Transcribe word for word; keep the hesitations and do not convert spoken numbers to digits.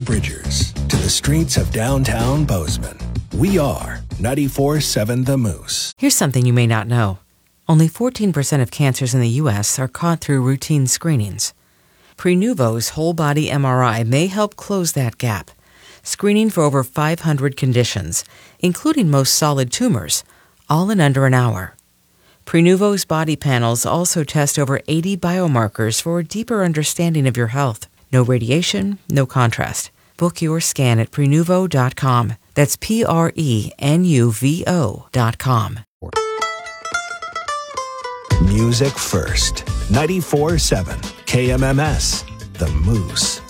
Bridgers to the streets of downtown Bozeman. We are ninety-four seven The Moose. Here's something you may not know. Only fourteen percent of cancers in the U S are caught through routine screenings. Prenuvo's whole-body M R I may help close that gap, screening for over five hundred conditions, including most solid tumors, all in under an hour. Prenuvo's body panels also test over eighty biomarkers for a deeper understanding of your health. No radiation, no contrast. Book your scan at Prenuvo dot com. That's P R E N U V O dot com. Music first. ninety-four seven K M M S, The Moose.